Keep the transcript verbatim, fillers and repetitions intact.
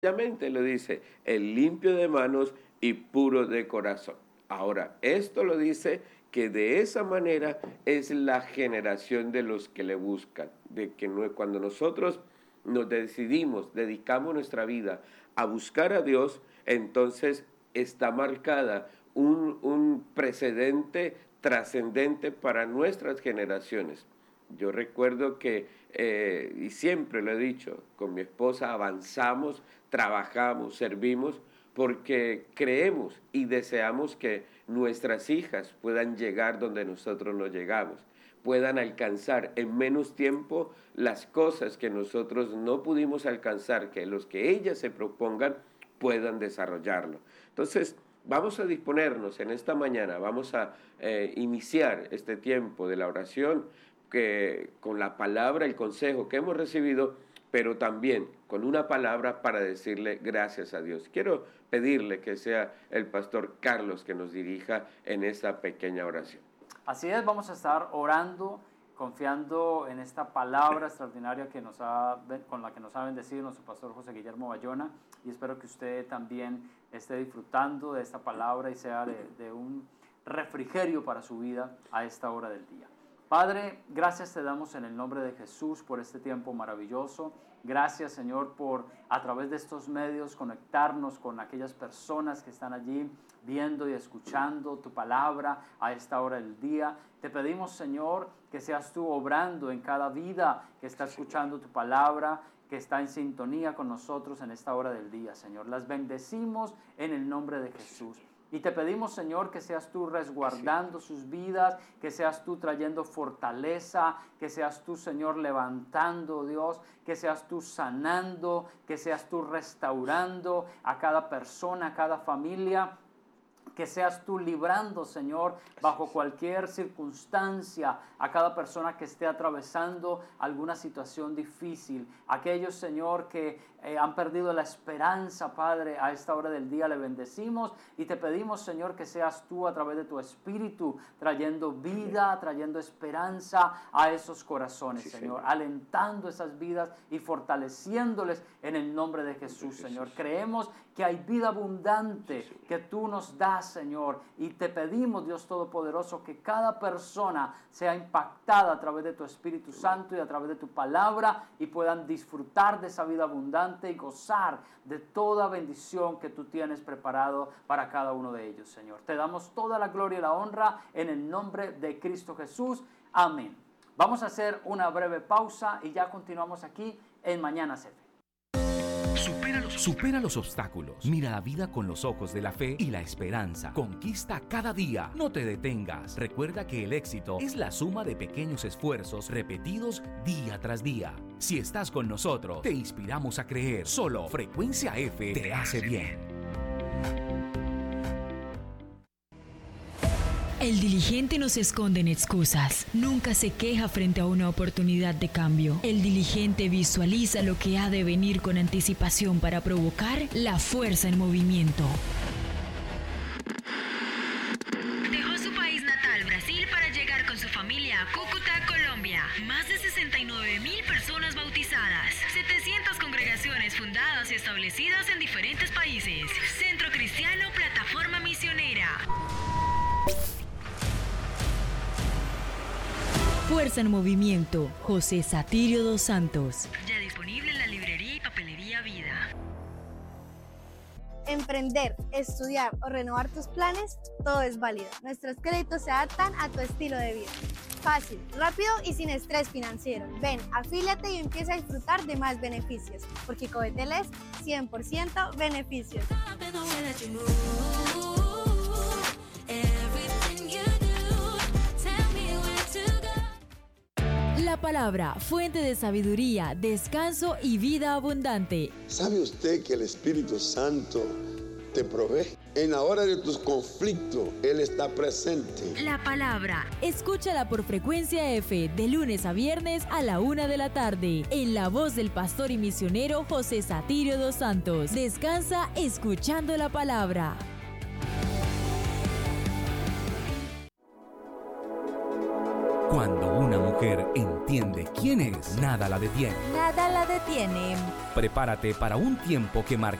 Sencillamente lo dice, el limpio de manos y puro de corazón. Ahora, esto lo dice que de esa manera es la generación de los que le buscan, de que no, cuando nosotros nos decidimos, dedicamos nuestra vida a buscar a Dios, entonces está marcada un, un precedente trascendente para nuestras generaciones. Yo recuerdo que, eh, y siempre lo he dicho, con mi esposa avanzamos, trabajamos, servimos, porque creemos y deseamos que nuestras hijas puedan llegar donde nosotros no llegamos, puedan alcanzar en menos tiempo las cosas que nosotros no pudimos alcanzar, que los que ellas se propongan puedan desarrollarlo. Entonces, vamos a disponernos en esta mañana, vamos a eh, iniciar este tiempo de la oración que, con la palabra, el consejo que hemos recibido, pero también con una palabra para decirle gracias a Dios. Quiero pedirle que sea el pastor Carlos que nos dirija en esta pequeña oración. Así es, vamos a estar orando, confiando en esta palabra extraordinaria que nos ha, con la que nos ha bendecido nuestro pastor José Guillermo Bayona, y espero que usted también esté disfrutando de esta palabra y sea de, de un refrigerio para su vida a esta hora del día. Padre, gracias te damos en el nombre de Jesús por este tiempo maravilloso. Gracias, Señor, por a través de estos medios conectarnos con aquellas personas que están allí viendo y escuchando tu palabra a esta hora del día. Te pedimos, Señor, que seas tú obrando en cada vida que está escuchando tu palabra, que está en sintonía con nosotros en esta hora del día, Señor. Las bendecimos en el nombre de Jesús. Y te pedimos, Señor, que seas tú resguardando sus vidas, que seas tú trayendo fortaleza, que seas tú, Señor, levantando, Dios, que seas tú sanando, que seas tú restaurando a cada persona, a cada familia, que seas tú librando, Señor, bajo cualquier circunstancia, a cada persona que esté atravesando alguna situación difícil. Aquellos, Señor, que eh, han perdido la esperanza, Padre, a esta hora del día le bendecimos y te pedimos, Señor, que seas tú a través de tu Espíritu trayendo vida, trayendo esperanza a esos corazones, sí, Señor, Señor, alentando esas vidas y fortaleciéndoles en el nombre de Jesús, sí, Señor. Jesús. Creemos que hay vida abundante, sí, que tú nos das, Señor, y te pedimos, Dios Todopoderoso, que cada persona sea impactada a través de tu Espíritu Santo y a través de tu palabra y puedan disfrutar de esa vida abundante y gozar de toda bendición que tú tienes preparado para cada uno de ellos, Señor. Te damos toda la gloria y la honra en el nombre de Cristo Jesús. Amén. Vamos a hacer una breve pausa y ya continuamos aquí en Mañanas F. Supera los, supera los obstáculos. Mira la vida con los ojos de la fe y la esperanza. Conquista cada día. No te detengas. Recuerda que el éxito es la suma de pequeños esfuerzos repetidos día tras día. Si estás con nosotros, te inspiramos a creer. Solo Frecuencia F te hace bien. El diligente no se esconde en excusas, nunca se queja frente a una oportunidad de cambio. El diligente visualiza lo que ha de venir con anticipación para provocar la fuerza en movimiento. Dejó su país natal, Brasil, para llegar con su familia a Cúcuta, Colombia. Más de sesenta y nueve mil personas bautizadas, setecientas congregaciones fundadas y establecidas en diferentes países. Centro Cristiano, plataforma misionera. Fuerza en Movimiento, José Satirio dos Santos. Ya disponible en la librería y papelería Vida. Emprender, estudiar o renovar tus planes, todo es válido. Nuestros créditos se adaptan a tu estilo de vida. Fácil, rápido y sin estrés financiero. Ven, afíliate y empieza a disfrutar de más beneficios, porque Covetel es cien por ciento beneficios. La palabra, fuente de sabiduría, descanso y vida abundante. ¿Sabe usted que el Espíritu Santo te provee? En la hora de tus conflictos, Él está presente. La palabra. Escúchala por Frecuencia F de lunes a viernes a la una de la tarde. En la voz del pastor y misionero José Satirio dos Santos. Descansa escuchando la palabra. Cuando una mujer entiende quién es, nada la detiene. Nada la detiene. Prepárate para un tiempo que marcará